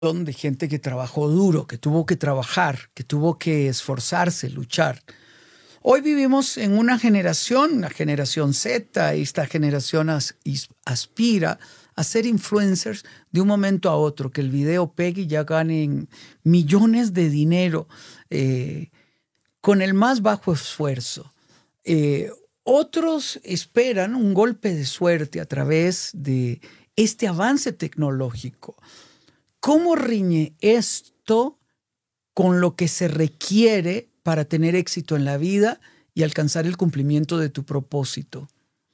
de gente que trabajó duro, que tuvo que trabajar, que tuvo que esforzarse, luchar. Hoy vivimos en una generación, la generación Z, y esta generación aspira a ser influencers de un momento a otro, que el video pegue y ya ganen millones de dinero con el más bajo esfuerzo. Otros esperan un golpe de suerte a través de este avance tecnológico. ¿Cómo riñe esto con lo que se requiere para tener éxito en la vida y alcanzar el cumplimiento de tu propósito?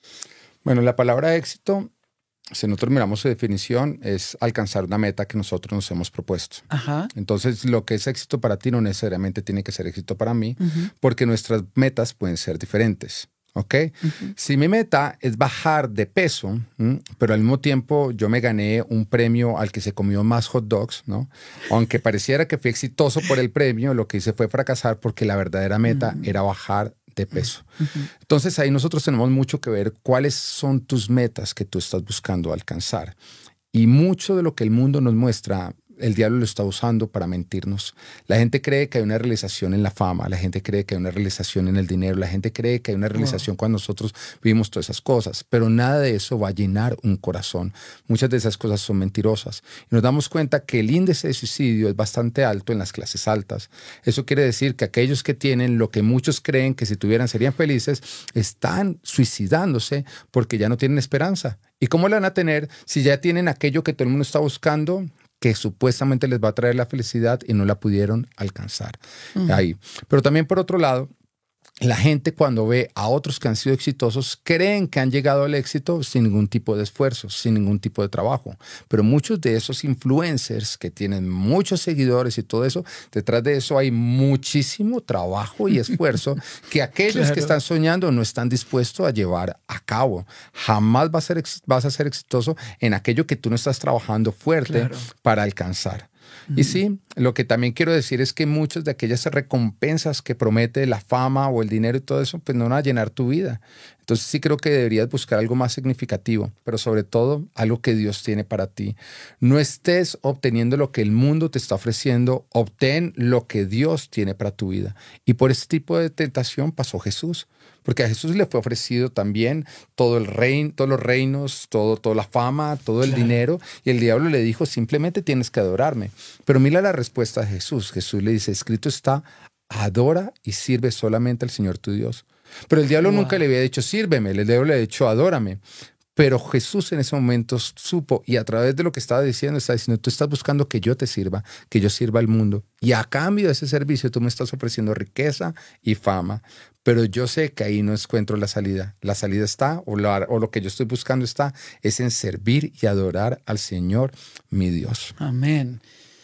Bueno, la palabra éxito, si nosotros miramos su definición, es alcanzar una meta que nosotros nos hemos propuesto. Ajá. Entonces, lo que es éxito para ti no necesariamente tiene que ser éxito para mí, porque nuestras metas pueden ser diferentes. ¿Ok? Si mi meta es bajar de peso, pero al mismo tiempo yo me gané un premio al que se comió más hot dogs, ¿no? Aunque pareciera que fui exitoso por el premio, lo que hice fue fracasar porque la verdadera meta era bajar de peso. Entonces ahí nosotros tenemos mucho que ver cuáles son tus metas que tú estás buscando alcanzar. Y mucho de lo que el mundo nos muestra, el diablo lo está usando para mentirnos. La gente cree que hay una realización en la fama, la gente cree que hay una realización en el dinero, la gente cree que hay una realización cuando nosotros vivimos todas esas cosas, pero nada de eso va a llenar un corazón. Muchas de esas cosas son mentirosas. Y nos damos cuenta que el índice de suicidio es bastante alto en las clases altas. Eso quiere decir que aquellos que tienen lo que muchos creen que si tuvieran serían felices, están suicidándose porque ya no tienen esperanza. ¿Y cómo la van a tener si ya tienen aquello que todo el mundo está buscando, que supuestamente les va a traer la felicidad y no la pudieron alcanzar? Ahí. Pero también por otro lado, la gente cuando ve a otros que han sido exitosos creen que han llegado al éxito sin ningún tipo de esfuerzo, sin ningún tipo de trabajo. Pero muchos de esos influencers que tienen muchos seguidores y todo eso, detrás de eso hay muchísimo trabajo y esfuerzo que aquellos que están soñando no están dispuestos a llevar a cabo. Jamás vas a ser exitoso en aquello que tú no estás trabajando fuerte para alcanzar. Y sí, lo que también quiero decir es que muchas de aquellas recompensas que promete la fama o el dinero y todo eso, pues no van a llenar tu vida. Entonces sí creo que deberías buscar algo más significativo, pero sobre todo algo que Dios tiene para ti. No estés obteniendo lo que el mundo te está ofreciendo, obtén lo que Dios tiene para tu vida. Y por este tipo de tentación pasó Jesús. Porque a Jesús le fue ofrecido también todo el reino, todos los reinos, toda la fama, todo el dinero. Y el diablo le dijo, simplemente tienes que adorarme. Pero mira la respuesta de Jesús. Jesús le dice, escrito está, adora y sirve solamente al Señor tu Dios. Pero el diablo nunca le había dicho, sírveme. El diablo le había dicho, adórame. Pero Jesús en ese momento supo, y a través de lo que estaba diciendo, tú estás buscando que yo te sirva, que yo sirva al mundo. Y a cambio de ese servicio tú me estás ofreciendo riqueza y fama. Pero yo sé que ahí no encuentro la salida. La salida está, o lo que yo estoy buscando está, es en servir y adorar al Señor, mi Dios. Amén.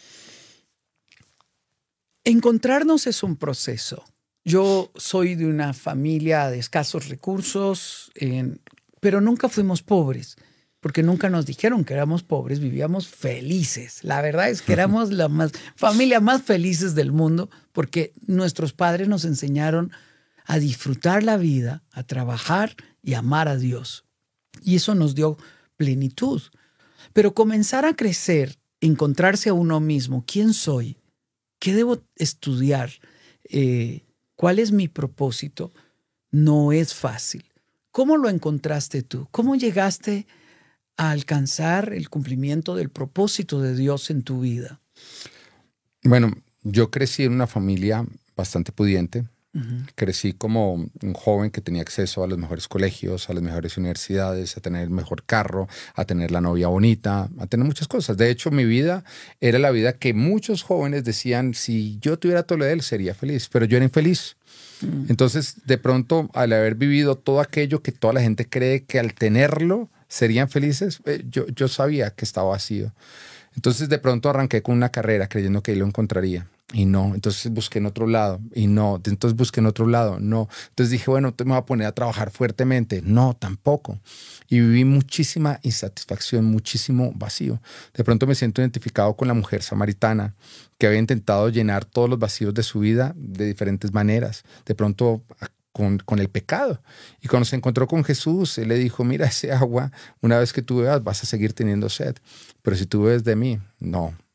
Encontrarnos es un proceso. Yo soy de una familia de escasos recursos, pero nunca fuimos pobres, porque nunca nos dijeron que éramos pobres, vivíamos felices. La verdad es que éramos la familia más felices del mundo, porque nuestros padres nos enseñaron a disfrutar la vida, a trabajar y amar a Dios. Y eso nos dio plenitud. Pero comenzar a crecer, encontrarse a uno mismo, ¿quién soy? ¿Qué debo estudiar? ¿Cuál es mi propósito? No es fácil. ¿Cómo lo encontraste tú? ¿Cómo llegaste a alcanzar el cumplimiento del propósito de Dios en tu vida? Bueno, yo crecí en una familia bastante pudiente. Crecí como un joven que tenía acceso a los mejores colegios, a las mejores universidades, a tener el mejor carro, a tener la novia bonita, a tener muchas cosas. De hecho, mi vida era la vida que muchos jóvenes decían, si yo tuviera todo lo de él, sería feliz, pero yo era infeliz. Entonces, de pronto, al haber vivido todo aquello que toda la gente cree que al tenerlo serían felices, yo sabía que estaba vacío. Entonces, de pronto arranqué con una carrera creyendo que ahí lo encontraría. Y no, entonces busqué en otro lado y no, entonces busqué en otro lado, no. Entonces dije, bueno, me voy a poner a trabajar fuertemente. No, tampoco. Y viví muchísima insatisfacción, muchísimo vacío. De pronto me siento identificado con la mujer samaritana que había intentado llenar todos los vacíos de su vida de diferentes maneras. De pronto con el pecado. Y cuando se encontró con Jesús, él le dijo, mira, ese agua, una vez que tú bebas vas a seguir teniendo sed. Pero si tú bebes de mí, no.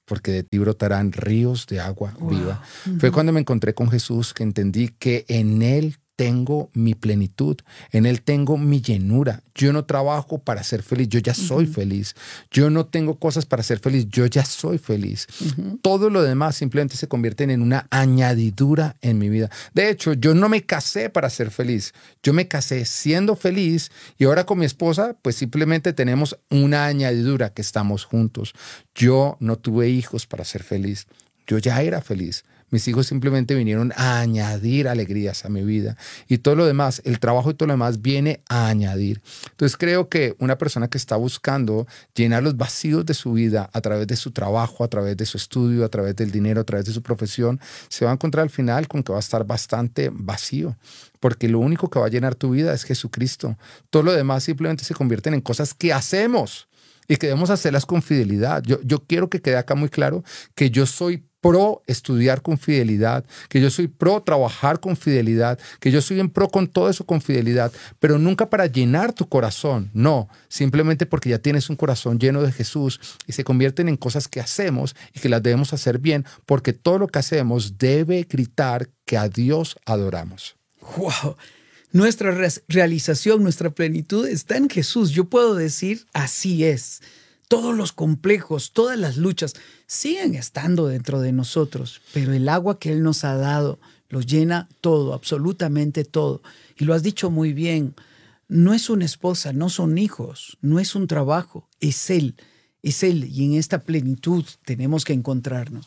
porque de ti brotarán ríos de agua viva. Uh-huh. Fue cuando me encontré con Jesús que entendí que en Él tengo mi plenitud, en Él tengo mi llenura. Yo no trabajo para ser feliz, yo ya soy feliz. Yo no tengo cosas para ser feliz, yo ya soy feliz. Todo lo demás simplemente se convierte en una añadidura en mi vida. De hecho, yo no me casé para ser feliz, yo me casé siendo feliz y ahora con mi esposa pues simplemente tenemos una añadidura que estamos juntos. Yo no tuve hijos para ser feliz, yo ya era feliz. Mis hijos simplemente vinieron a añadir alegrías a mi vida. Y todo lo demás, el trabajo y todo lo demás viene a añadir. Entonces creo que una persona que está buscando llenar los vacíos de su vida a través de su trabajo, a través de su estudio, a través del dinero, a través de su profesión, se va a encontrar al final con que va a estar bastante vacío. Porque lo único que va a llenar tu vida es Jesucristo. Todo lo demás simplemente se convierten en cosas que hacemos y que debemos hacerlas con fidelidad. Yo quiero que quede acá muy claro que yo soy pro estudiar con fidelidad, que yo soy pro trabajar con fidelidad, que yo soy en pro con todo eso con fidelidad, pero nunca para llenar tu corazón, no, simplemente porque ya tienes un corazón lleno de Jesús y se convierten en cosas que hacemos y que las debemos hacer bien, porque todo lo que hacemos debe gritar que a Dios adoramos. ¡Wow! Nuestra realización, nuestra plenitud está en Jesús. Yo puedo decir, así es. Todos los complejos, todas las luchas siguen estando dentro de nosotros, pero el agua que Él nos ha dado lo llena todo, absolutamente todo. Y lo has dicho muy bien, no es una esposa, no son hijos, no es un trabajo, es Él. Y en esta plenitud tenemos que encontrarnos.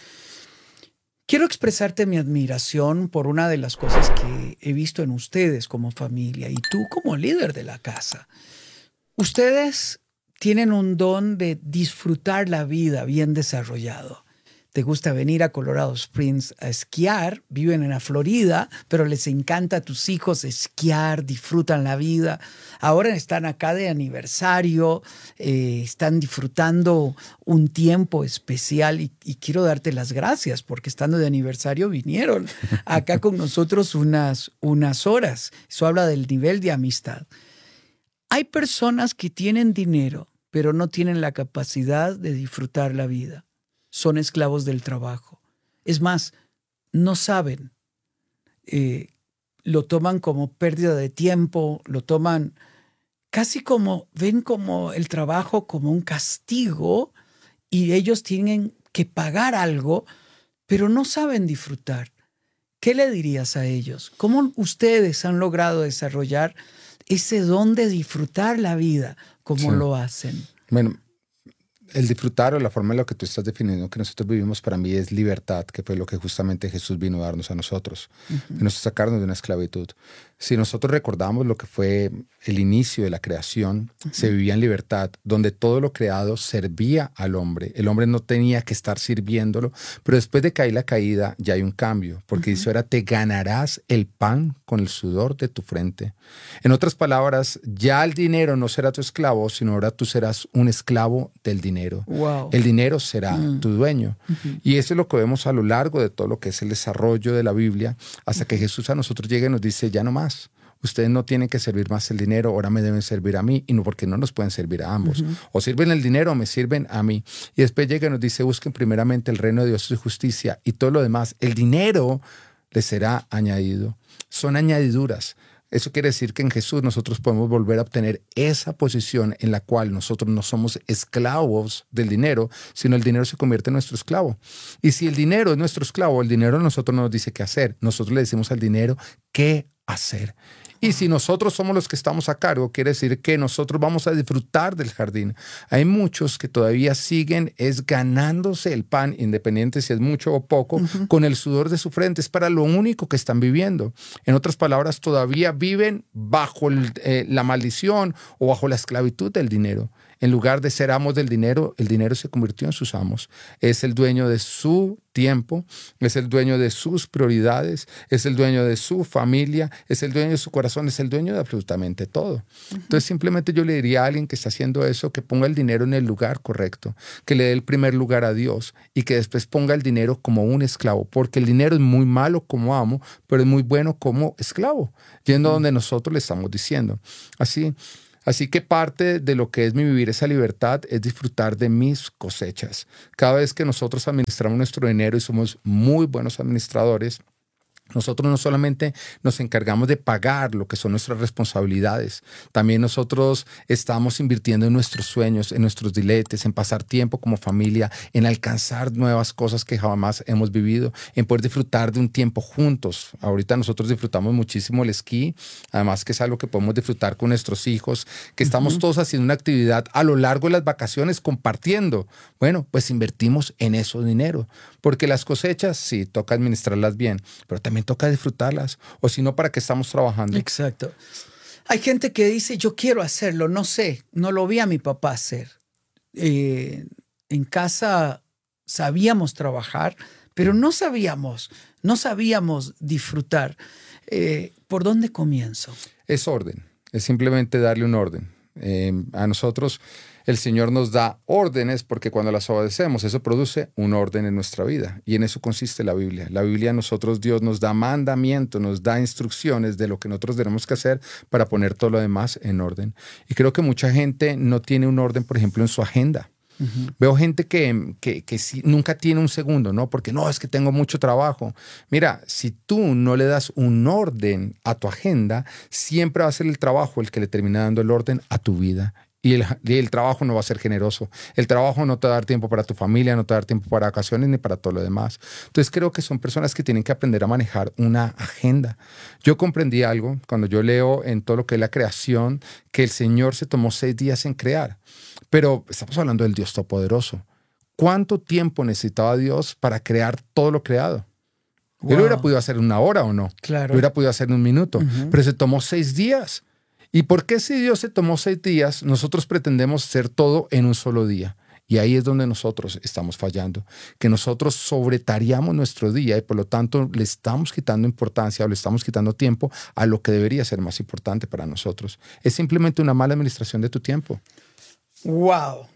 Quiero expresarte mi admiración por una de las cosas que he visto en ustedes como familia y tú como líder de la casa. Ustedes tienen un don de disfrutar la vida bien desarrollado. Te gusta venir a Colorado Springs a esquiar, viven en la Florida, pero les encanta a tus hijos esquiar, disfrutan la vida. Ahora están acá de aniversario, están disfrutando un tiempo especial y quiero darte las gracias porque estando de aniversario vinieron acá con nosotros unas horas. Eso habla del nivel de amistad. Hay personas que tienen dinero, pero no tienen la capacidad de disfrutar la vida. Son esclavos del trabajo. Es más, no saben. Lo toman como pérdida de tiempo, lo toman casi como, ven como el trabajo como un castigo y ellos tienen que pagar algo, pero no saben disfrutar. ¿Qué le dirías a ellos? ¿Cómo ustedes han logrado desarrollar ese don de disfrutar la vida como lo hacen? Bueno, el disfrutar o la forma en la que tú estás definiendo que nosotros vivimos para mí es libertad, que fue lo que justamente Jesús vino a darnos a nosotros, vino a sacarnos de una esclavitud. Si nosotros recordamos lo que fue el inicio de la creación, se vivía en libertad, donde todo lo creado servía al hombre. El hombre no tenía que estar sirviéndolo, pero después de caer la caída ya hay un cambio, porque dice ahora te ganarás el pan con el sudor de tu frente. En otras palabras, ya el dinero no será tu esclavo, sino ahora tú serás un esclavo del dinero. Wow. El dinero será tu dueño. Y eso es lo que vemos a lo largo de todo lo que es el desarrollo de la Biblia, hasta que Jesús a nosotros llega y nos dice, ya no más. Ustedes no tienen que servir más el dinero, ahora me deben servir a mí, y no porque no nos pueden servir a ambos. O sirven el dinero o me sirven a mí. Y después llega y nos dice, busquen primeramente el reino de Dios y su justicia y todo lo demás. El dinero les será añadido. Son añadiduras. Eso quiere decir que en Jesús nosotros podemos volver a obtener esa posición en la cual nosotros no somos esclavos del dinero, sino el dinero se convierte en nuestro esclavo. Y si el dinero es nuestro esclavo, el dinero a nosotros no nos dice qué hacer. Nosotros le decimos al dinero qué hacer. Y si nosotros somos los que estamos a cargo, quiere decir que nosotros vamos a disfrutar del jardín. Hay muchos que todavía siguen ganándose el pan, independiente si es mucho o poco, con el sudor de su frente. Es para lo único que están viviendo. En otras palabras, todavía viven bajo la maldición o bajo la esclavitud del dinero. En lugar de ser amos del dinero, el dinero se convirtió en sus amos. Es el dueño de su tiempo, es el dueño de sus prioridades, es el dueño de su familia, es el dueño de su corazón, es el dueño de absolutamente todo. Entonces simplemente yo le diría a alguien que está haciendo eso que ponga el dinero en el lugar correcto, que le dé el primer lugar a Dios y que después ponga el dinero como un esclavo, porque el dinero es muy malo como amo, pero es muy bueno como esclavo, yendo donde nosotros le estamos diciendo. Así Así que parte de lo que es mi vivir esa libertad es disfrutar de mis cosechas. Cada vez que nosotros administramos nuestro dinero y somos muy buenos administradores, nosotros no solamente nos encargamos de pagar lo que son nuestras responsabilidades, también nosotros estamos invirtiendo en nuestros sueños, en nuestros diletes, en pasar tiempo como familia, en alcanzar nuevas cosas que jamás hemos vivido, en poder disfrutar de un tiempo juntos. Ahorita nosotros disfrutamos muchísimo el esquí, además que es algo que podemos disfrutar con nuestros hijos, que estamos todos haciendo una actividad a lo largo de las vacaciones compartiendo. Bueno, pues invertimos en eso dinero, porque las cosechas sí, toca administrarlas bien, pero también toca disfrutarlas, o si no, ¿para qué estamos trabajando? Exacto. Hay gente que dice, yo quiero hacerlo, no sé, no lo vi a mi papá hacer. En casa sabíamos trabajar, pero no sabíamos disfrutar. ¿Por dónde comienzo? Es orden, es simplemente darle un orden. A nosotros el Señor nos da órdenes porque cuando las obedecemos, eso produce un orden en nuestra vida. Y en eso consiste la Biblia. La Biblia a nosotros, Dios nos da mandamientos, nos da instrucciones de lo que nosotros tenemos que hacer para poner todo lo demás en orden. Y creo que mucha gente no tiene un orden, por ejemplo, en su agenda. Veo gente que sí, nunca tiene un segundo, ¿no? Porque no, es que tengo mucho trabajo. Mira, si tú no le das un orden a tu agenda, siempre va a ser el trabajo el que le termina dando el orden a tu vida. Y el trabajo no va a ser generoso. El trabajo no te va a dar tiempo para tu familia, no te va a dar tiempo para vacaciones ni para todo lo demás. Entonces creo que son personas que tienen que aprender a manejar una agenda. Yo comprendí algo cuando yo leo en todo lo que es la creación, que el Señor se tomó 6 días en crear. Pero estamos hablando del Dios Todopoderoso. ¿Cuánto tiempo necesitaba Dios para crear todo lo creado? Wow. Él lo hubiera podido hacer en 1 hora o no. Claro. Lo hubiera podido hacer en 1 minuto. Pero se tomó 6 días. ¿Y por qué si Dios se tomó 6 días, nosotros pretendemos hacer todo en un solo día? Y ahí es donde nosotros estamos fallando, que nosotros sobretareamos nuestro día y por lo tanto le estamos quitando importancia o le estamos quitando tiempo a lo que debería ser más importante para nosotros. Es simplemente una mala administración de tu tiempo. ¡Wow!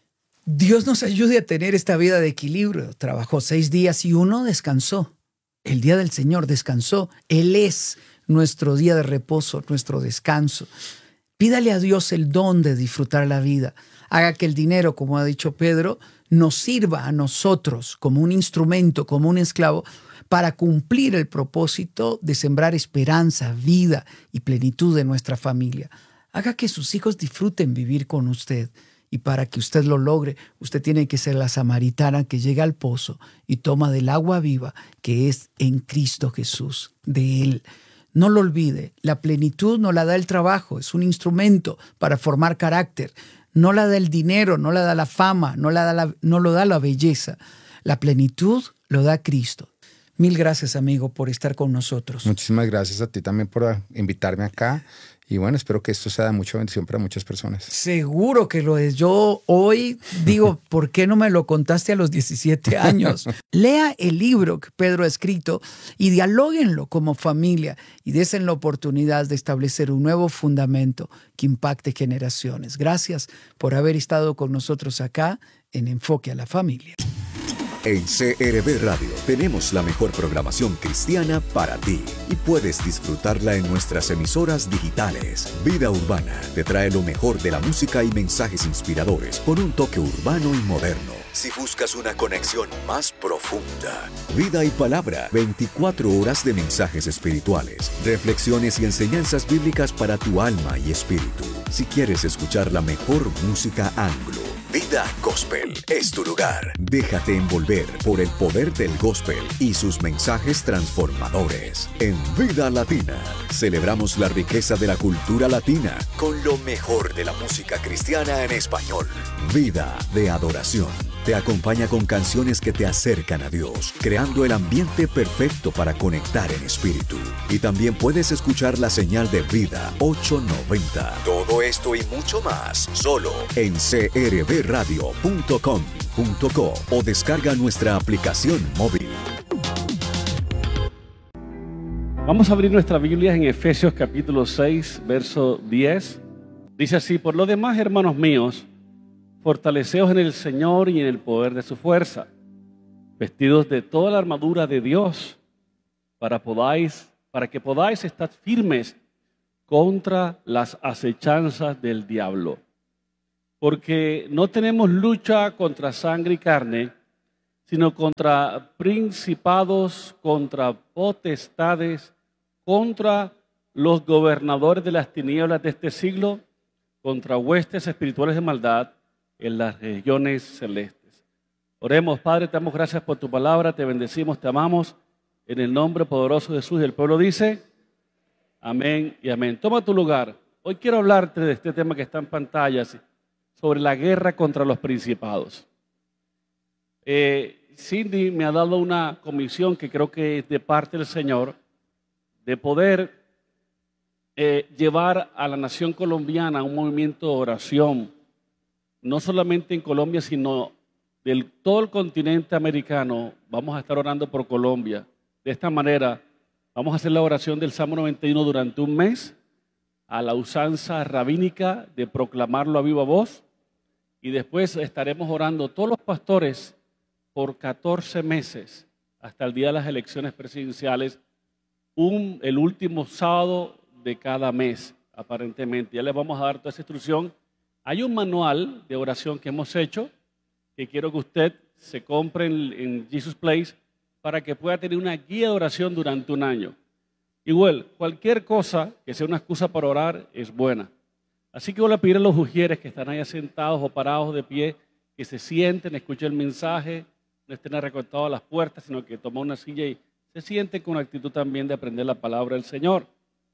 Dios nos ayude a tener esta vida de equilibrio. Trabajó 6 días y 1 descansó. El día del Señor descansó. Él es nuestro día de reposo, nuestro descanso. Pídale a Dios el don de disfrutar la vida. Haga que el dinero, como ha dicho Pedro, nos sirva a nosotros como un instrumento, como un esclavo, para cumplir el propósito de sembrar esperanza, vida y plenitud en nuestra familia. Haga que sus hijos disfruten vivir con usted. Y para que usted lo logre, usted tiene que ser la samaritana que llega al pozo y toma del agua viva que es en Cristo Jesús, de Él. No lo olvide, la plenitud no la da el trabajo, es un instrumento para formar carácter. No la da el dinero, no la da la fama, no lo da la belleza. La plenitud lo da Cristo. Mil gracias, amigo, por estar con nosotros. Muchísimas gracias a ti también por invitarme acá. Y bueno, espero que esto sea de mucha bendición para muchas personas. Seguro que lo es. Yo hoy digo, ¿por qué no me lo contaste a los 17 años? Lea el libro que Pedro ha escrito y dialóguenlo como familia y desen la oportunidad de establecer un nuevo fundamento que impacte generaciones. Gracias por haber estado con nosotros acá en Enfoque a la Familia. En CRB Radio tenemos la mejor programación cristiana para ti y puedes disfrutarla en nuestras emisoras digitales. Vida Urbana te trae lo mejor de la música y mensajes inspiradores con un toque urbano y moderno. Si buscas una conexión más profunda, Vida y Palabra, 24 horas de mensajes espirituales, reflexiones y enseñanzas bíblicas para tu alma y espíritu. Si quieres escuchar la mejor música anglo, Vida Gospel es tu lugar. Déjate envolver por el poder del gospel y sus mensajes transformadores. En Vida Latina, celebramos la riqueza de la cultura latina con lo mejor de la música cristiana en español. Vida de adoración. Te acompaña con canciones que te acercan a Dios, creando el ambiente perfecto para conectar en espíritu. Y también puedes escuchar la señal de Vida 890. Todo esto y mucho más, solo en crbradio.com.co o descarga nuestra aplicación móvil. Vamos a abrir nuestra Biblia en Efesios capítulo 6, verso 10. Dice así: por lo demás, hermanos míos, fortaleceos en el Señor y en el poder de su fuerza, vestidos de toda la armadura de Dios, para que podáis estar firmes contra las acechanzas del diablo. Porque no tenemos lucha contra sangre y carne, sino contra principados, contra potestades, contra los gobernadores de las tinieblas de este siglo, contra huestes espirituales de maldad en las regiones celestes. Oremos, Padre, te damos gracias por tu palabra, te bendecimos, te amamos, en el nombre poderoso de Jesús. Y el pueblo dice, amén y amén. Toma tu lugar. Hoy quiero hablarte de este tema que está en pantalla, sobre la guerra contra los principados. Cindy me ha dado una comisión que creo que es de parte del Señor, de poder llevar a la nación colombiana un movimiento de oración, no solamente en Colombia, sino de todo el continente americano. Vamos a estar orando por Colombia. De esta manera, vamos a hacer la oración del Salmo 91 durante un mes, a la usanza rabínica de proclamarlo a viva voz, y después estaremos orando todos los pastores por 14 meses, hasta el día de las elecciones presidenciales, el último sábado de cada mes, aparentemente. Ya les vamos a dar toda esa instrucción. Hay un manual de oración que hemos hecho, que quiero que usted se compre en Jesus Place, para que pueda tener una guía de oración durante un año. Igual, cualquier cosa que sea una excusa para orar es buena. Así que voy a pedir a los ujieres que están ahí sentados o parados de pie, que se sienten, escuchen el mensaje, no estén recortados a las puertas, sino que tomen una silla y se sienten con actitud también de aprender la palabra del Señor.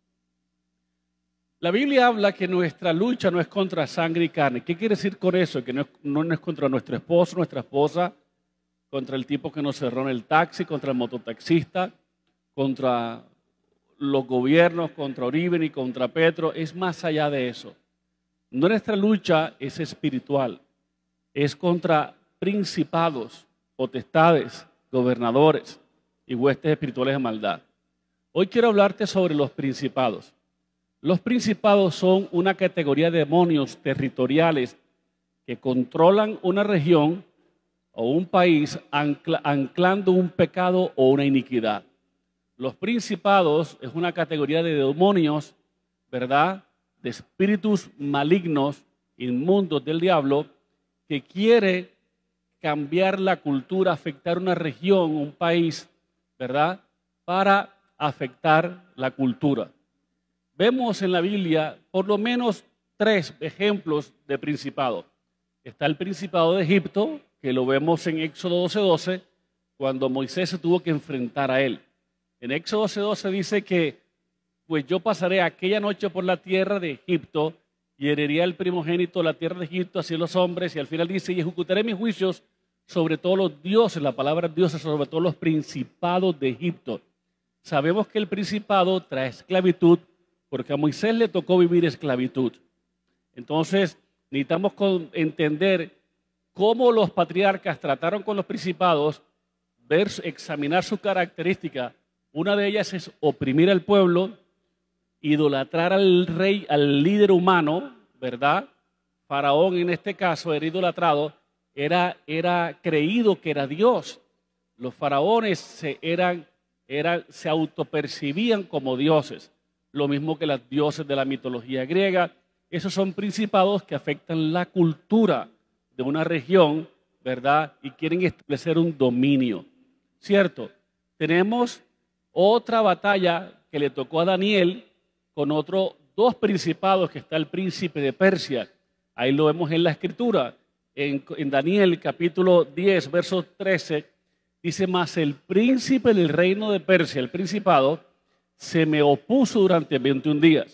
La Biblia habla que nuestra lucha no es contra sangre y carne. ¿Qué quiere decir con eso? Que no es contra nuestro esposo, nuestra esposa, contra el tipo que nos cerró en el taxi, contra el mototaxista, contra los gobiernos, contra Uribe y contra Petro. Es más allá de eso. Nuestra lucha es espiritual, es contra principados, potestades, gobernadores y huestes espirituales de maldad. Hoy quiero hablarte sobre los principados. Los principados son una categoría de demonios territoriales que controlan una región o un país anclando un pecado o una iniquidad. Los principados es una categoría de demonios, ¿verdad?, de espíritus malignos, inmundos del diablo, que quiere cambiar la cultura, afectar una región, un país, ¿verdad?, para afectar la cultura. Vemos en la Biblia por lo menos 3 ejemplos de principado. Está el principado de Egipto, que lo vemos en Éxodo 12:12, cuando Moisés se tuvo que enfrentar a él. En Éxodo 12:12 dice que pues yo pasaré aquella noche por la tierra de Egipto y heriré al primogénito de la tierra de Egipto, así los hombres, y al final dice, y ejecutaré mis juicios sobre todos los dioses, la palabra dioses, sobre todos los principados de Egipto. Sabemos que el principado trae esclavitud porque a Moisés le tocó vivir esclavitud. Entonces, necesitamos entender cómo los patriarcas trataron con los principados, examinar sus características. Una de ellas es oprimir al pueblo, idolatrar al rey, al líder humano, ¿verdad? Faraón en este caso era idolatrado, era creído que era Dios. Los faraones se autopercibían como dioses, lo mismo que las dioses de la mitología griega. Esos son principados que afectan la cultura de una región, ¿verdad? Y quieren establecer un dominio, ¿cierto? Tenemos otra batalla que le tocó a Daniel con otros 2 principados, que está el príncipe de Persia. Ahí lo vemos en la escritura. En Daniel capítulo 10, verso 13, dice, mas el príncipe del reino de Persia, el principado, se me opuso durante 21 días.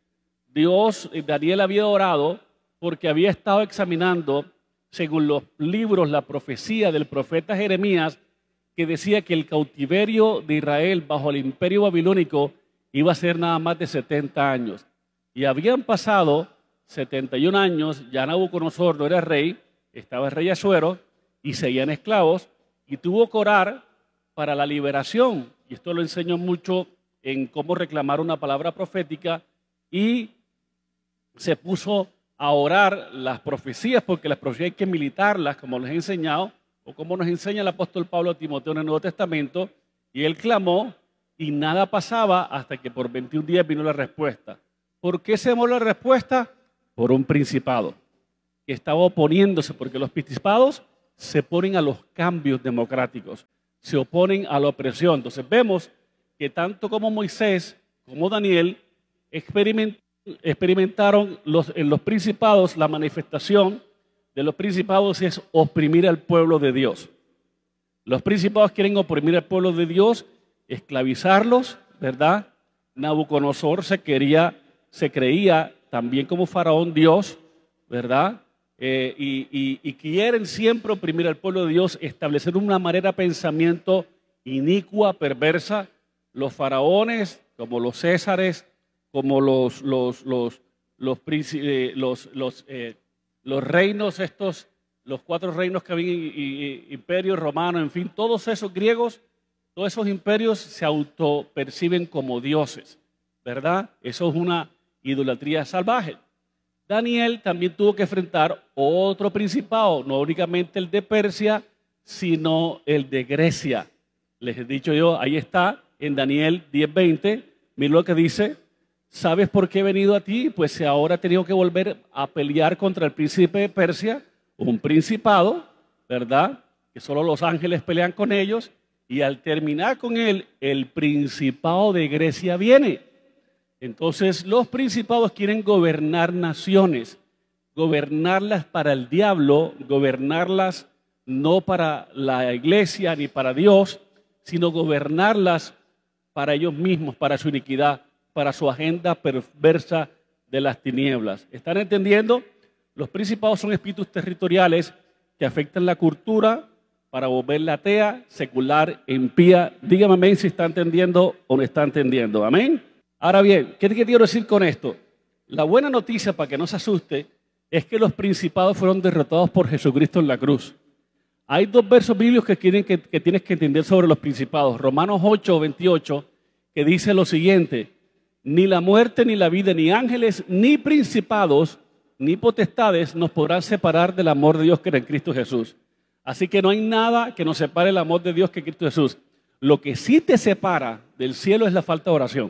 Daniel había orado porque había estado examinando, según los libros, la profecía del profeta Jeremías, que decía que el cautiverio de Israel bajo el imperio babilónico iba a ser nada más de 70 años. Y habían pasado 71 años, ya Nabucodonosor no era rey, estaba el rey Asuero, y seguían esclavos, y tuvo que orar para la liberación. Y esto lo enseño mucho en cómo reclamar una palabra profética, y se puso a orar las profecías, porque las profecías hay que militarlas, como les he enseñado, o como nos enseña el apóstol Pablo a Timoteo en el Nuevo Testamento, y él clamó, y nada pasaba hasta que por 21 días vino la respuesta. ¿Por qué se demoró la respuesta? Por un principado que estaba oponiéndose, porque los principados se oponen a los cambios democráticos, se oponen a la opresión. Entonces vemos que tanto como Moisés como Daniel experimentaron en los principados, la manifestación de los principados es oprimir al pueblo de Dios. Los principados quieren oprimir al pueblo de Dios, esclavizarlos, ¿verdad? Nabucodonosor se creía también como faraón Dios, ¿verdad? Y quieren siempre oprimir al pueblo de Dios, establecer una manera de pensamiento inicua, perversa. Los faraones, como los césares, como los reinos estos, los 4 reinos que había, imperio romano, en fin, todos esos griegos, todos esos imperios se autoperciben como dioses, ¿verdad? Eso es una idolatría salvaje. Daniel también tuvo que enfrentar otro principado, no únicamente el de Persia, sino el de Grecia. Les he dicho yo, ahí está, en Daniel 10:20, mira lo que dice: ¿sabes por qué he venido a ti? Pues ahora he tenido que volver a pelear contra el príncipe de Persia, un principado, ¿verdad? Que solo los ángeles pelean con ellos, y al terminar con él, el principado de Grecia viene. Entonces los principados quieren gobernar naciones, gobernarlas para el diablo, gobernarlas no para la iglesia ni para Dios, sino gobernarlas para ellos mismos, para su iniquidad, para su agenda perversa de las tinieblas. ¿Están entendiendo? Los principados son espíritus territoriales que afectan la cultura para volverla atea, secular, impía. Dígame amén si está entendiendo o no está entendiendo. Amén. Ahora bien, ¿qué quiero decir con esto? La buena noticia, para que no se asuste, es que los principados fueron derrotados por Jesucristo en la cruz. Hay 2 versos bíblicos que tienes que entender sobre los principados. Romanos 8:28, que dice lo siguiente: ni la muerte, ni la vida, ni ángeles, ni principados, ni potestades nos podrán separar del amor de Dios que era en Cristo Jesús. Así que no hay nada que nos separe el amor de Dios que es Cristo Jesús. Lo que sí te separa del cielo es la falta de oración.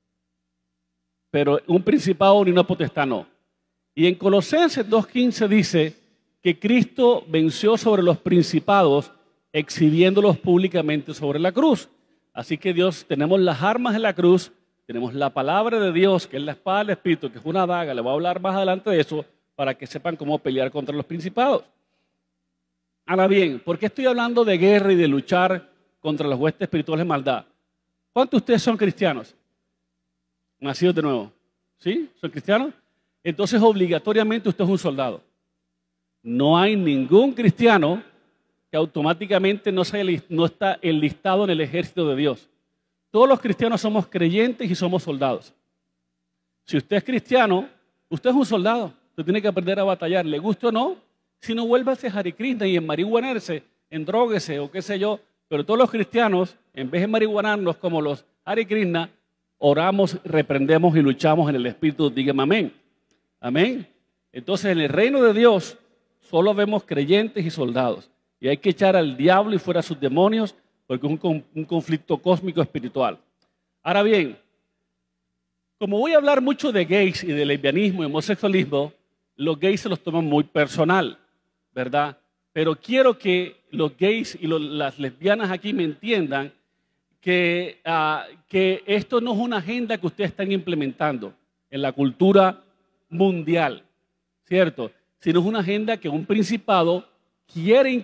Pero un principado ni una potestad no. Y en Colosenses 2:15 dice que Cristo venció sobre los principados, exhibiéndolos públicamente sobre la cruz. Así que Dios, tenemos las armas de la cruz, tenemos la palabra de Dios, que es la espada del Espíritu, que es una daga. Le voy a hablar más adelante de eso para que sepan cómo pelear contra los principados. Ahora bien, ¿por qué estoy hablando de guerra y de luchar contra los huestes espirituales de maldad? ¿Cuántos de ustedes son cristianos? Nacidos de nuevo. ¿Sí? ¿Son cristianos? Entonces obligatoriamente usted es un soldado. No hay ningún cristiano que automáticamente no está enlistado en el ejército de Dios. Todos los cristianos somos creyentes y somos soldados. Si usted es cristiano, usted es un soldado. Usted tiene que aprender a batallar, le guste o no. Si no, vuélvase a Hare Krishna y en marihuanerse, endróguese o qué sé yo. Pero todos los cristianos, en vez de marihuanarnos como los Hare Krishna, oramos, reprendemos y luchamos en el Espíritu. Dígame amén. Amén. Entonces, en el reino de Dios solo vemos creyentes y soldados. Y hay que echar al diablo y fuera a sus demonios, porque es un conflicto cósmico espiritual. Ahora bien, como voy a hablar mucho de gays y de lesbianismo y homosexualismo, los gays se los toman muy personal, ¿verdad? Pero quiero que los gays y las lesbianas aquí me entiendan que esto no es una agenda que ustedes están implementando en la cultura mundial, ¿cierto? Sino es una agenda que un principado quiere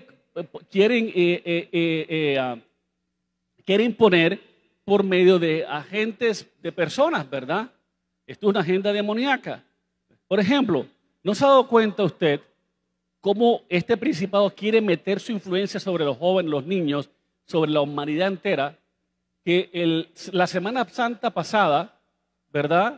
imponer por medio de agentes de personas, ¿verdad? Esto es una agenda demoníaca. Por ejemplo, ¿no se ha dado cuenta usted cómo este principado quiere meter su influencia sobre los jóvenes, los niños, sobre la humanidad entera? Que la Semana Santa pasada, ¿verdad?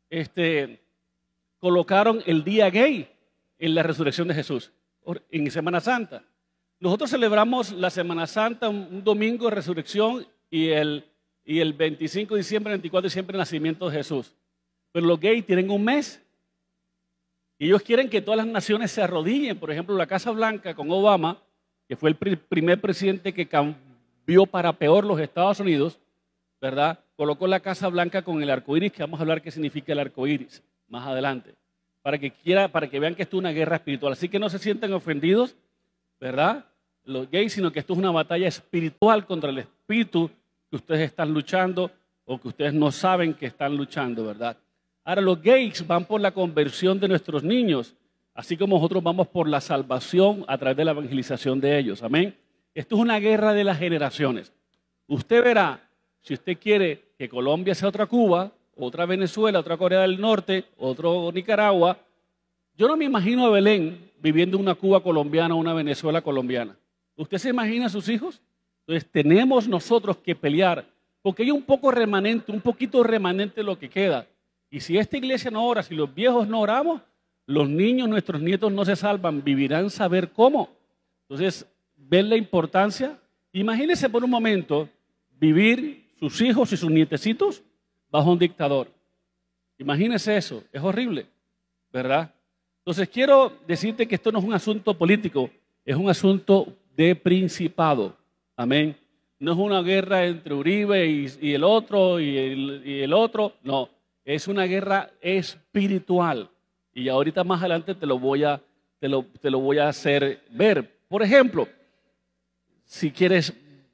Colocaron el día gay en la resurrección de Jesús, en Semana Santa. Nosotros celebramos la Semana Santa un domingo de resurrección y el 25 de diciembre, 24 de diciembre, el nacimiento de Jesús. Pero los gays tienen un mes. Y ellos quieren que todas las naciones se arrodillen. Por ejemplo, la Casa Blanca con Obama, que fue el primer presidente que cambió para peor los Estados Unidos, ¿verdad? colocó la Casa Blanca con el arco iris, que vamos a hablar qué significa el arco iris más adelante, para que vean que esto es una guerra espiritual. Así que no se sientan ofendidos, ¿verdad?, los gays, sino que esto es una batalla espiritual contra el espíritu que ustedes están luchando o que ustedes no saben que están luchando, ¿verdad? Ahora, los gays van por la conversión de nuestros niños, así como nosotros vamos por la salvación a través de la evangelización de ellos. Amén. Esto es una guerra de las generaciones. Usted verá, si usted quiere que Colombia sea otra Cuba, otra Venezuela, otra Corea del Norte, otro Nicaragua, yo no me imagino a Belén viviendo una Cuba colombiana o una Venezuela colombiana. ¿Usted se imagina a sus hijos? Entonces tenemos nosotros que pelear, porque hay un poquito remanente de lo que queda. Y si esta iglesia no ora, si los viejos no oramos, los niños, nuestros nietos no se salvan, vivirán saber cómo. Entonces, ¿ven la importancia? Imagínense por un momento vivir sus hijos y sus nietecitos bajo un dictador. Imagínense eso, es horrible, ¿verdad? Entonces quiero decirte que esto no es un asunto político, es un asunto de principado. Amén. No es una guerra entre Uribe y el otro y el otro, no. Es una guerra espiritual. Y ahorita más adelante te lo voy a hacer ver. Por ejemplo, si quieres,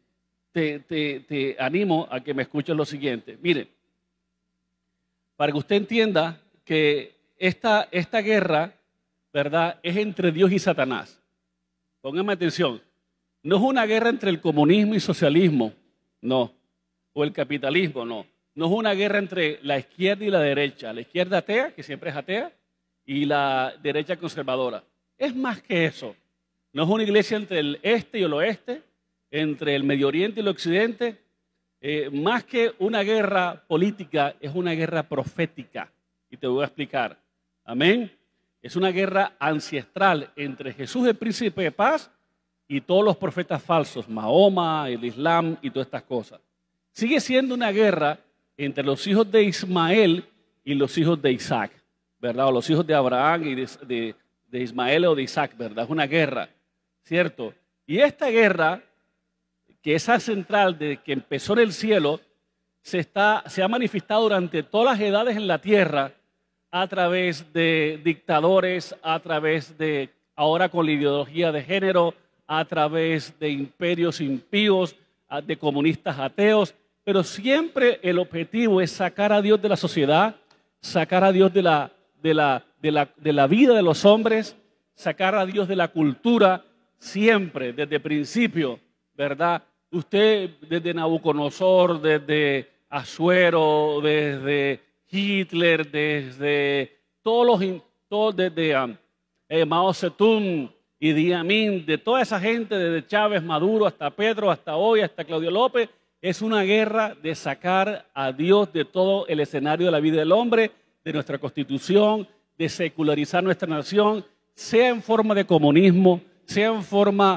te animo a que me escuches lo siguiente. Mire, para que usted entienda que esta guerra, ¿verdad?, es entre Dios y Satanás. Póngame atención. No es una guerra entre el comunismo y socialismo, no. O el capitalismo, no. No es una guerra entre la izquierda y la derecha. La izquierda atea, que siempre es atea, y la derecha conservadora. Es más que eso. No es una iglesia entre el este y el oeste, entre el Medio Oriente y el Occidente. Más que una guerra política, es una guerra profética. Y te voy a explicar. Amén. Es una guerra ancestral entre Jesús, el príncipe de paz, y todos los profetas falsos, Mahoma, el Islam y todas estas cosas. Sigue siendo una guerra entre los hijos de Ismael y los hijos de Isaac, ¿verdad? O los hijos de Abraham y de Ismael o de Isaac, ¿verdad? Es una guerra, ¿cierto? Y esta guerra, que es central desde que empezó en el cielo, se ha manifestado durante todas las edades en la tierra a través de dictadores, a través de, ahora con la ideología de género, a través de imperios impíos, de comunistas ateos, pero siempre el objetivo es sacar a Dios de la sociedad, sacar a Dios de la vida de los hombres, sacar a Dios de la cultura, siempre, desde el principio, ¿verdad? Usted desde Nabucodonosor, desde Asuero, desde Hitler, desde desde Mao Zedong, Idi Amin, de toda esa gente, desde Chávez, Maduro, hasta Pedro, hasta hoy, hasta Claudio López, es una guerra de sacar a Dios de todo el escenario de la vida del hombre, de nuestra constitución, de secularizar nuestra nación, sea en forma de comunismo, sea en forma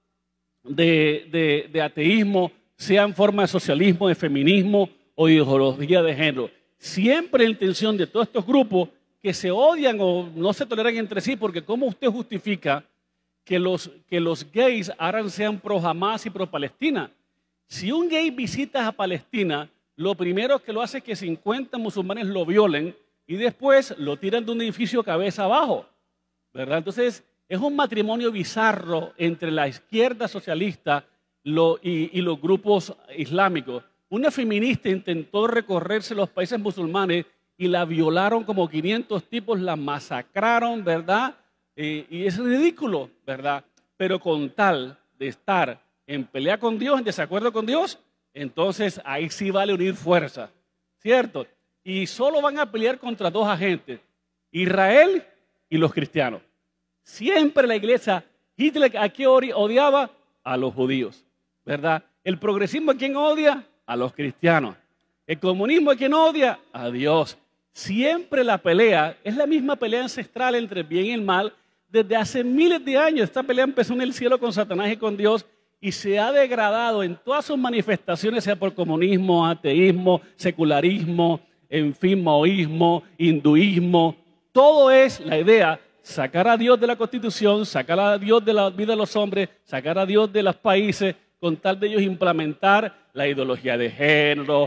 de ateísmo, sea en forma de socialismo, de feminismo o ideología de género. Siempre la intención de todos estos grupos que se odian o no se toleran entre sí, porque ¿cómo usted justifica que los gays ahora sean pro Hamas y pro Palestina? Si un gay visita a Palestina, lo primero que lo hace es que 50 musulmanes lo violen y después lo tiran de un edificio cabeza abajo, ¿verdad? Entonces, es un matrimonio bizarro entre la izquierda socialista y los grupos islámicos. Una feminista intentó recorrerse los países musulmanes y la violaron como 500 tipos, la masacraron, ¿verdad? Y es ridículo, ¿verdad? Pero con tal de estar en pelea con Dios, en desacuerdo con Dios, entonces ahí sí vale unir fuerzas, ¿cierto? Y solo van a pelear contra dos agentes, Israel y los cristianos. Siempre la iglesia, Hitler, ¿a qué odiaba? A los judíos, ¿verdad? El progresismo, ¿a quién odia? A los cristianos. El comunismo, ¿a quién odia? A Dios. Siempre la pelea es la misma pelea ancestral entre el bien y el mal. Desde hace miles de años esta pelea empezó en el cielo con Satanás y con Dios y se ha degradado en todas sus manifestaciones, sea por comunismo, ateísmo, secularismo, en fin, maoísmo, hinduismo. Todo es la idea, sacar a Dios de la Constitución, sacar a Dios de la vida de los hombres, sacar a Dios de los países, con tal de ellos implementar la ideología de género,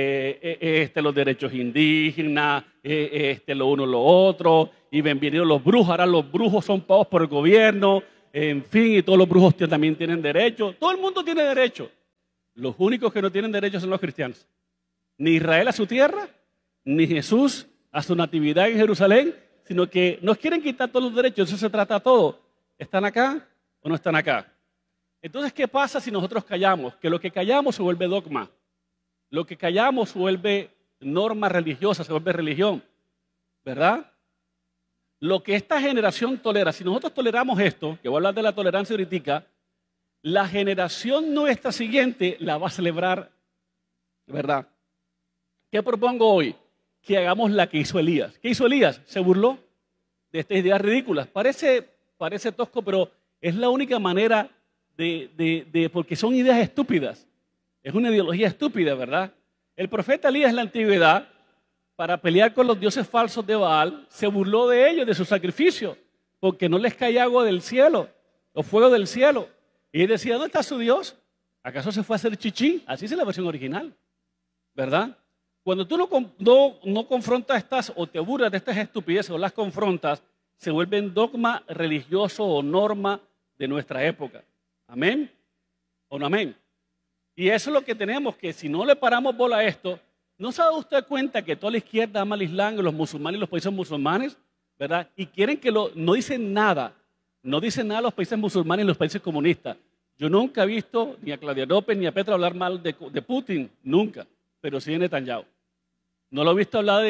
los derechos indígenas, lo uno lo otro, y vinieron los brujos, ahora los brujos son pagados por el gobierno, en fin, y todos los brujos también tienen derecho. Todo el mundo tiene derecho. Los únicos que no tienen derecho son los cristianos. Ni Israel a su tierra, ni Jesús a su natividad en Jerusalén, sino que nos quieren quitar todos los derechos. Eso se trata todo. ¿Están acá o no están acá? Entonces, ¿qué pasa si nosotros callamos? Que lo que callamos se vuelve dogma. Lo que callamos se vuelve norma religiosa, se vuelve religión. ¿Verdad? Lo que esta generación tolera, si nosotros toleramos esto, que voy a hablar de la tolerancia ahorita, la generación nuestra siguiente la va a celebrar, ¿verdad? ¿Qué propongo hoy? Que hagamos la que hizo Elías. ¿Qué hizo Elías? Se burló de estas ideas ridículas. Parece tosco, pero es la única manera porque son ideas estúpidas. Es una ideología estúpida, ¿verdad? El profeta Elías en la antigüedad, para pelear con los dioses falsos de Baal, se burló de ellos, de su sacrificio, porque no les caía agua del cielo, o fuego del cielo. Y él decía, ¿dónde está su Dios? ¿Acaso se fue a hacer chichí? Así es la versión original, ¿verdad? Cuando tú no confrontas estas, o te burlas de estas estupideces, o las confrontas, se vuelven dogma religioso o norma de nuestra época. ¿Amén? ¿O no amén? Y eso es lo que tenemos, que si no le paramos bola a esto, ¿no se ha dado usted cuenta que toda la izquierda ama al Islam, los musulmanes y los países musulmanes? ¿Verdad? Y quieren que no dicen nada. No dicen nada los países musulmanes y los países comunistas. Yo nunca he visto ni a Claudia López ni a Petro hablar mal de Putin, nunca. Pero sí de Netanyahu. No lo he visto hablar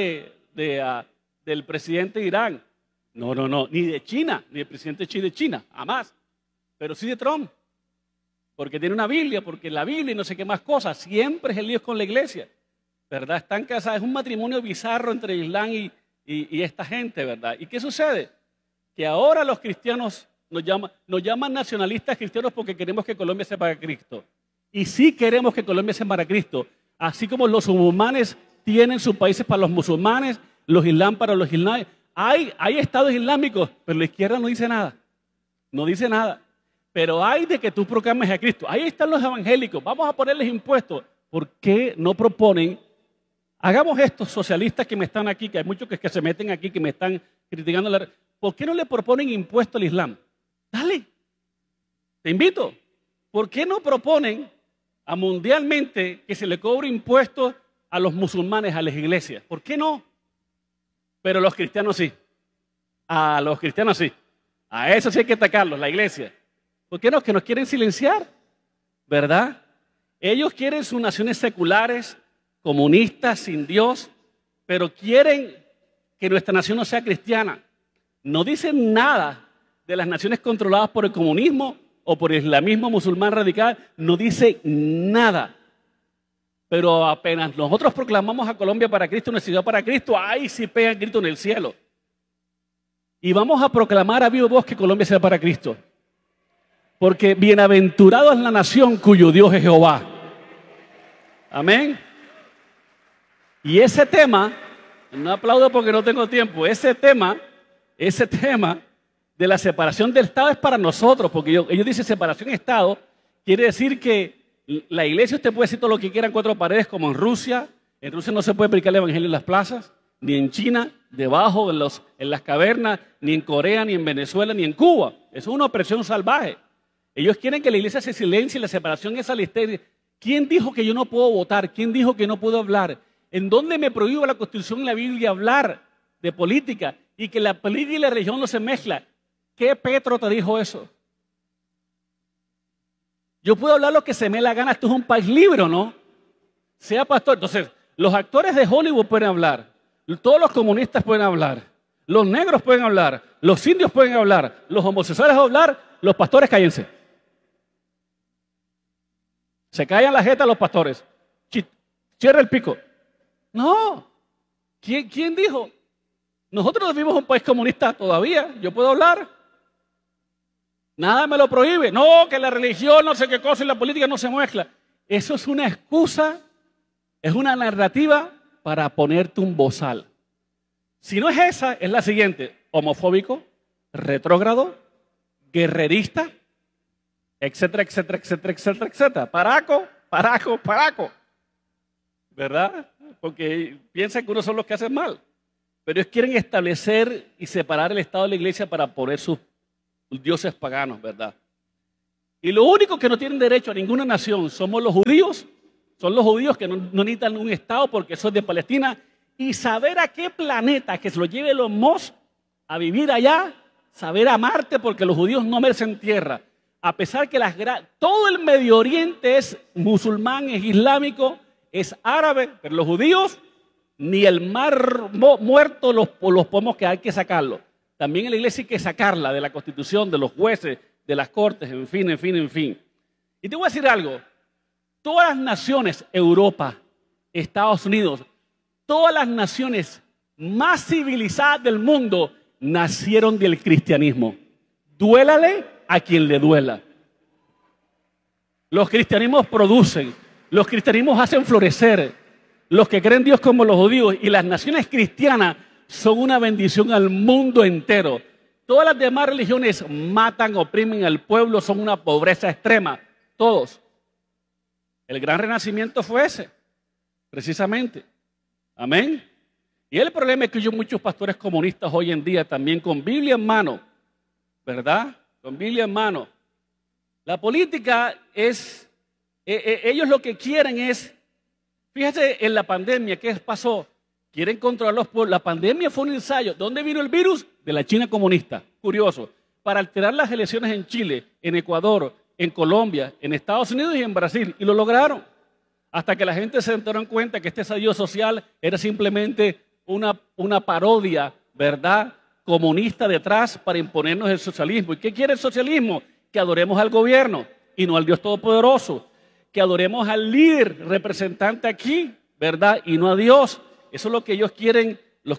del presidente de Irán. No. Ni de China, ni del presidente de China, jamás. Pero sí de Trump. Porque tiene una Biblia, porque la Biblia y no sé qué más cosas. Siempre es el lío con la iglesia. ¿Verdad? Están casados. Es un matrimonio bizarro entre el Islam y esta gente, ¿verdad? ¿Y qué sucede? Que ahora los cristianos nos llaman nacionalistas cristianos porque queremos que Colombia sea para Cristo. Y sí queremos que Colombia sea para Cristo. Así como los musulmanes tienen sus países para los musulmanes, los islam para los islámicos. Hay estados islámicos, pero la izquierda no dice nada. No dice nada. Pero hay de que tú proclames a Cristo. Ahí están los evangélicos. Vamos a ponerles impuestos. ¿Por qué no proponen? Hagamos estos socialistas que me están aquí, que hay muchos que se meten aquí, que me están criticando. ¿Por qué no le proponen impuesto al Islam? Dale. Te invito. ¿Por qué no proponen mundialmente que se le cobre impuestos a los musulmanes, a las iglesias? ¿Por qué no? Pero los cristianos sí. A los cristianos sí. A eso sí hay que atacarlos, la iglesia. ¿Por qué no? Que nos quieren silenciar, ¿verdad? Ellos quieren sus naciones seculares, comunistas, sin Dios, pero quieren que nuestra nación no sea cristiana. No dicen nada de las naciones controladas por el comunismo o por el islamismo musulmán radical, no dice nada. Pero apenas nosotros proclamamos a Colombia para Cristo, una ciudad para Cristo, ahí sí pegan grito en el cielo. Y vamos a proclamar a viva voz que Colombia sea para Cristo. Porque bienaventurado es la nación cuyo Dios es Jehová. Amén. Y ese tema, no aplaudo porque no tengo tiempo, ese tema de la separación del Estado es para nosotros, porque ellos dicen separación de Estado, quiere decir que la iglesia usted puede decir todo lo que quiera en cuatro paredes, como en Rusia no se puede predicar el evangelio en las plazas, ni en China, debajo, en las cavernas, ni en Corea, ni en Venezuela, ni en Cuba. Eso es una opresión salvaje. Ellos quieren que la iglesia se silencie y la separación es alisteria. ¿Quién dijo que yo no puedo votar? ¿Quién dijo que no puedo hablar? ¿En dónde me prohíbe la Constitución y la Biblia hablar de política y que la política y la religión no se mezclan? ¿Qué Petro te dijo eso? Yo puedo hablar lo que se me dé la gana. Esto es un país libre, ¿no? Sea pastor. Entonces, los actores de Hollywood pueden hablar. Todos los comunistas pueden hablar. Los negros pueden hablar. Los indios pueden hablar. Los homosexuales pueden hablar. Los pastores cállense. Se callan la jeta los pastores. Cierra el pico. No. ¿Quién dijo? Nosotros vivimos en un país comunista todavía. Yo puedo hablar. Nada me lo prohíbe. No, que la religión, no sé qué cosa, y la política no se mezcla. Eso es una excusa, es una narrativa para ponerte un bozal. Si no es esa, es la siguiente. Homofóbico, retrógrado, guerrerista, etcétera, etcétera, etcétera, etcétera, etcétera. Paraco, paraco, paraco. ¿Verdad? Porque piensan que unos son los que hacen mal. Pero ellos quieren establecer y separar el Estado de la Iglesia para poner sus dioses paganos, ¿verdad? Y lo único que no tienen derecho a ninguna nación somos los judíos. Son los judíos que no necesitan un Estado porque son de Palestina. Y saber a qué planeta que se lo lleve Elon Musk a vivir allá, saber a Marte porque los judíos no merecen tierra. A pesar que todo el Medio Oriente es musulmán, es islámico, es árabe, pero los judíos ni el mar muerto los podemos que hay que sacarlo. También en la iglesia hay que sacarla de la constitución, de los jueces, de las cortes, en fin, en fin, en fin. Y te voy a decir algo. Todas las naciones, Europa, Estados Unidos, todas las naciones más civilizadas del mundo nacieron del cristianismo. Duélale a quien le duela. Los cristianismos producen, los cristianismos hacen florecer. Los que creen en Dios como los judíos y las naciones cristianas son una bendición al mundo entero. Todas las demás religiones matan, oprimen al pueblo, son una pobreza extrema. Todos. El gran renacimiento fue ese, precisamente. Amén. Y el problema es que muchos pastores comunistas hoy en día también con Biblia en mano, ¿verdad? Con Biblia en mano. La política es, ellos lo que quieren es, fíjate en la pandemia, ¿qué pasó? Quieren controlar los pueblos. La pandemia fue un ensayo. ¿Dónde vino el virus? De la China comunista. Curioso. Para alterar las elecciones en Chile, en Ecuador, en Colombia, en Estados Unidos y en Brasil. Y lo lograron. Hasta que la gente se dieron cuenta que este estallido social era simplemente una parodia, ¿verdad?, comunista detrás para imponernos el socialismo. ¿Y qué quiere el socialismo? Que adoremos al gobierno y no al Dios Todopoderoso. Que adoremos al líder representante aquí, ¿verdad? Y no a Dios. Eso es lo que ellos quieren,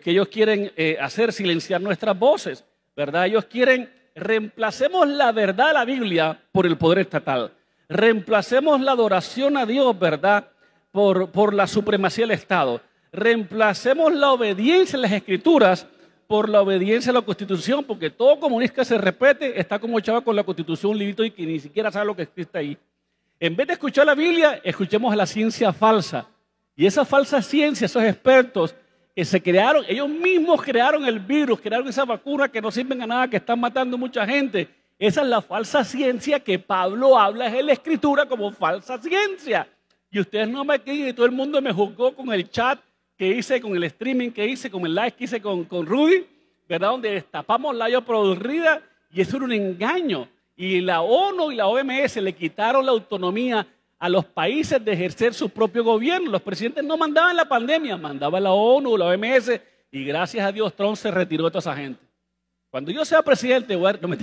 hacer, silenciar nuestras voces, ¿verdad? Ellos quieren, reemplacemos la verdad de la Biblia por el poder estatal. Reemplacemos la adoración a Dios, ¿verdad?, por la supremacía del Estado. Reemplacemos la obediencia a las Escrituras por la obediencia a la Constitución, porque todo comunista que se respete está como echado con la Constitución, un librito y que ni siquiera sabe lo que existe ahí. En vez de escuchar la Biblia, escuchemos a la ciencia falsa. Y esa falsa ciencia, esos expertos que se crearon, ellos mismos crearon el virus, crearon esa vacuna que no sirven a nada, que están matando mucha gente. Esa es la falsa ciencia que Pablo habla en la Escritura como falsa ciencia. Y ustedes no me creen y todo el mundo me juzgó con el chat que hice, con el streaming que hice, con el live que hice con Rudy, ¿verdad? Donde destapamos la olla podrida y eso era un engaño. Y la ONU y la OMS le quitaron la autonomía a los países de ejercer su propio gobierno. Los presidentes no mandaban la pandemia, mandaba la ONU, la OMS, y gracias a Dios Trump se retiró de toda esa gente. Cuando yo sea presidente,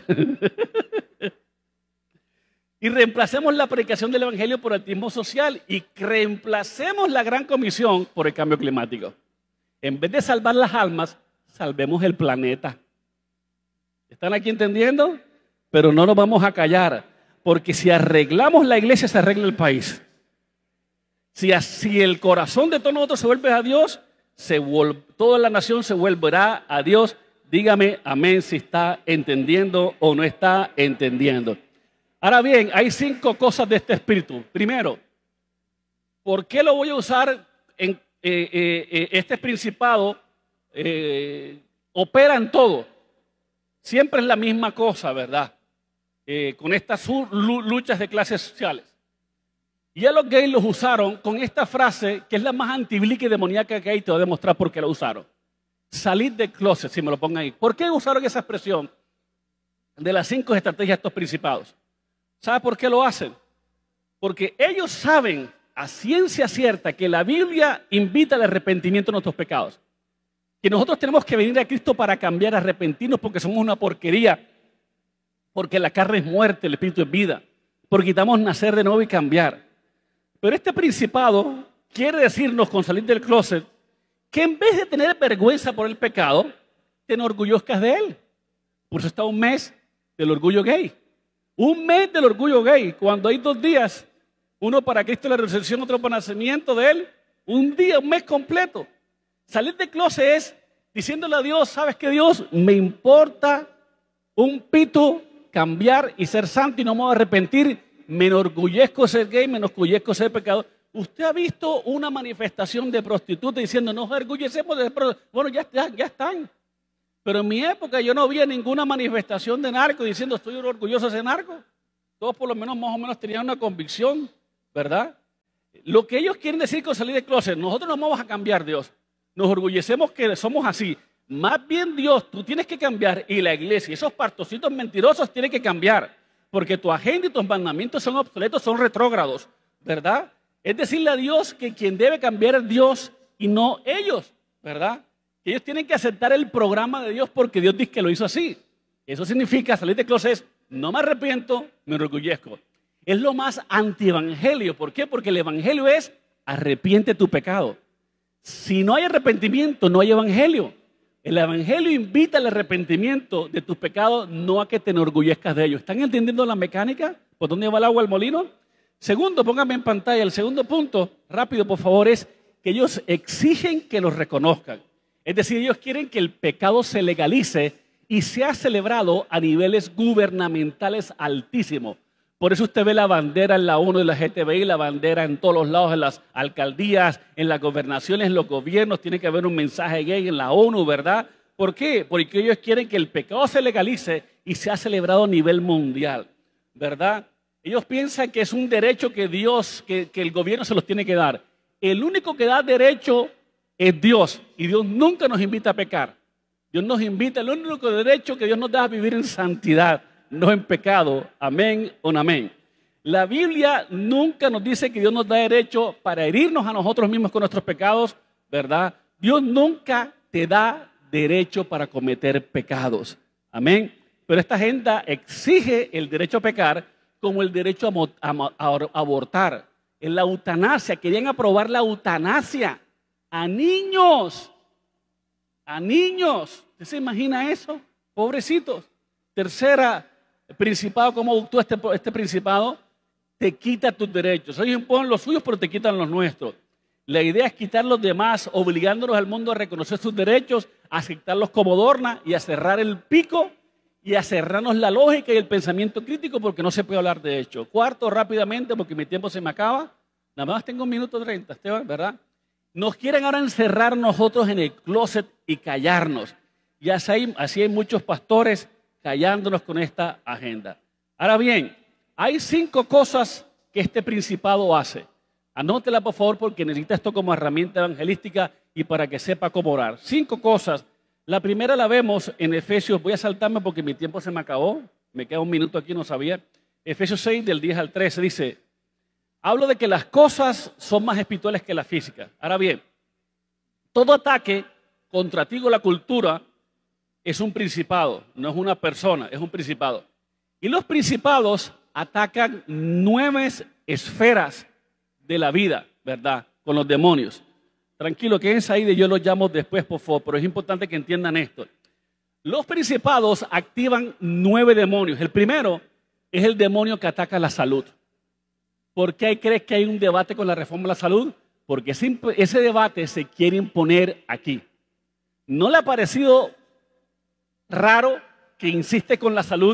y reemplacemos la predicación del evangelio por el activismo social y reemplacemos la gran comisión por el cambio climático. En vez de salvar las almas, salvemos el planeta. ¿Están aquí entendiendo? Pero no nos vamos a callar. Porque si arreglamos la iglesia, se arregla el país. Si el corazón de todos nosotros se vuelve a Dios, toda la nación se volverá a Dios. Dígame amén si está entendiendo o no está entendiendo. Ahora bien, hay 5 cosas de este espíritu. Primero, ¿por qué lo voy a usar en este principado? Opera en todo. Siempre es la misma cosa, ¿verdad? Con estas luchas de clases sociales. Y a los gays los usaron con esta frase que es la más antibíblica y demoníaca que hay. Te voy a demostrar por qué la usaron. Salir del closet, si me lo pongan ahí. ¿Por qué usaron esa expresión de las 5 estrategias de estos principados? ¿Sabe por qué lo hacen? Porque ellos saben a ciencia cierta que la Biblia invita al arrepentimiento de nuestros pecados. Que nosotros tenemos que venir a Cristo para cambiar, arrepentirnos porque somos una porquería. Porque la carne es muerte, el espíritu es vida. Porque quitamos nacer de nuevo y cambiar. Pero este principado quiere decirnos con salir del closet que en vez de tener vergüenza por el pecado, te enorgullezcas de él. Por eso está un mes del orgullo gay. Un mes del orgullo gay. Cuando hay 2 días, uno para Cristo la resurrección, otro para el nacimiento de él. Un día, un mes completo. Salir del closet es diciéndole a Dios, ¿sabes qué, Dios? Me importa un pito cambiar y ser santo y no me voy a arrepentir, me enorgullezco de ser gay, me enorgullezco de ser pecador. ¿Usted ha visto una manifestación de prostitutas diciendo, nos orgullecemos de ser prostitutas? Bueno, ya están. Pero en mi época yo no vi ninguna manifestación de narco diciendo, estoy orgulloso de ser narco. Todos por lo menos más o menos tenían una convicción, ¿verdad? Lo que ellos quieren decir con salir del closet, nosotros no vamos a cambiar, Dios. Nos orgullecemos que somos así. Más bien, Dios, tú tienes que cambiar y la iglesia, esos pastorcitos mentirosos tienen que cambiar, porque tu agenda y tus mandamientos son obsoletos, son retrógrados, ¿verdad? Es decirle a Dios que quien debe cambiar es Dios y no ellos, ¿verdad? Que ellos tienen que aceptar el programa de Dios porque Dios dice que lo hizo así. Eso significa salir del closet, no me arrepiento, me enorgullezco. Es lo más antievangelio. ¿Por qué? Porque el evangelio es arrepiente tu pecado. Si no hay arrepentimiento, no hay evangelio. El evangelio invita al arrepentimiento de tus pecados, no a que te enorgullezcas de ellos. ¿Están entendiendo la mecánica? ¿Por dónde va el agua al molino? Segundo, póngame en pantalla, el segundo punto, rápido por favor, es que ellos exigen que los reconozcan. Es decir, ellos quieren que el pecado se legalice y sea celebrado a niveles gubernamentales altísimos. Por eso usted ve la bandera en la ONU de la LGTBI, la bandera en todos los lados, en las alcaldías, en las gobernaciones, en los gobiernos. Tiene que haber un mensaje gay en la ONU, ¿verdad? ¿Por qué? Porque ellos quieren que el pecado se legalice y sea celebrado a nivel mundial, ¿verdad? Ellos piensan que es un derecho que Dios, que el gobierno se los tiene que dar. El único que da derecho es Dios y Dios nunca nos invita a pecar. Dios nos invita, el único derecho que Dios nos da a vivir en santidad, no en pecado. Amén o no amén. La Biblia nunca nos dice que Dios nos da derecho para herirnos a nosotros mismos con nuestros pecados, ¿verdad? Dios nunca te da derecho para cometer pecados. Amén. Pero esta agenda exige el derecho a pecar como el derecho a abortar. En la eutanasia, querían aprobar la eutanasia a niños. A niños. ¿Usted se imagina eso? Pobrecitos. Tercera, principado, ¿cómo actuó este principado? Te quita tus derechos. Ellos imponen los suyos, pero te quitan los nuestros. La idea es quitar los demás, obligándonos al mundo a reconocer sus derechos, a aceptarlos como adorna y a cerrar el pico y a cerrarnos la lógica y el pensamiento crítico porque no se puede hablar de hecho. Cuarto, rápidamente, porque mi tiempo se me acaba. Nada más tengo 1 minuto 30, Esteban, ¿verdad? Nos quieren ahora encerrar nosotros en el closet y callarnos. Y así hay muchos pastores callándonos con esta agenda. Ahora bien, hay 5 cosas que este principado hace. Anótela por favor porque necesita esto como herramienta evangelística y para que sepa cómo orar. 5 cosas. La primera la vemos en Efesios, voy a saltarme porque mi tiempo se me acabó, me queda 1 minuto aquí, no sabía. Efesios 6 del 10 al 13 dice, hablo de que las cosas son más espirituales que la física. Ahora bien, todo ataque contra ti o la cultura es un principado, no es una persona, es un principado. Y los principados atacan 9 esferas de la vida, ¿verdad? Con los demonios. Tranquilo, quédense ahí, yo los llamo después, por favor, pero es importante que entiendan esto. Los principados activan 9 demonios. El primero es el demonio que ataca la salud. ¿Por qué crees que hay un debate con la reforma de la salud? Porque ese debate se quiere imponer aquí. ¿No le ha parecido raro que insiste con la salud?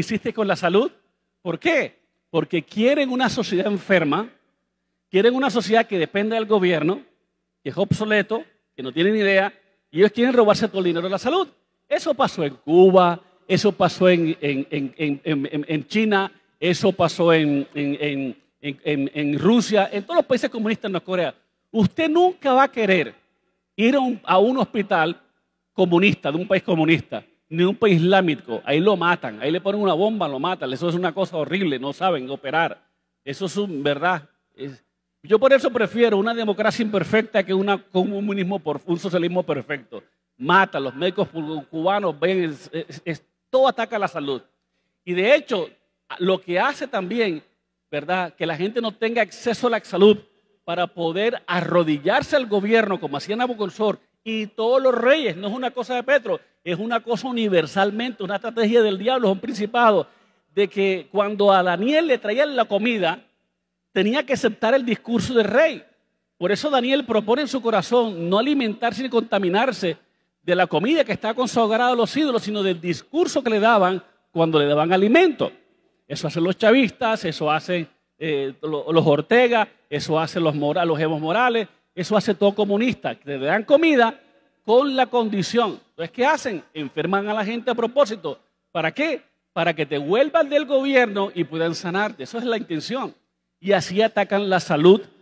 ¿Por qué? Porque quieren una sociedad enferma, quieren una sociedad que depende del gobierno, que es obsoleto, que no tienen idea, y ellos quieren robarse todo el dinero de la salud. Eso pasó en Cuba, eso pasó en China, eso pasó en Rusia, en todos los países comunistas en North Corea. Usted nunca va a querer ir a un hospital comunista, de un país comunista, ni de un país islámico. Ahí lo matan, ahí le ponen una bomba, lo matan. Eso es una cosa horrible, no saben operar. Eso es verdad. Yo por eso prefiero una democracia imperfecta que un socialismo perfecto. Mata, los médicos cubanos ven, todo ataca a la salud. Y de hecho, lo que hace también, ¿verdad?, que la gente no tenga acceso a la salud para poder arrodillarse al gobierno, como hacía Nabucodonosor y todos los reyes, no es una cosa de Petro, es una cosa universalmente, una estrategia del diablo, es un principado, de que cuando a Daniel le traían la comida, tenía que aceptar el discurso del rey. Por eso Daniel propone en su corazón no alimentarse ni contaminarse de la comida que está consagrada a los ídolos, sino del discurso que le daban cuando le daban alimento. Eso hacen los chavistas, eso hacen los Ortega, eso hacen los Evo Morales, eso hace todo comunista, que le dan comida con la condición. Entonces, ¿qué hacen? Enferman a la gente a propósito. ¿Para qué? Para que te vuelvan del gobierno y puedan sanarte. Eso es la intención. Y así atacan la salud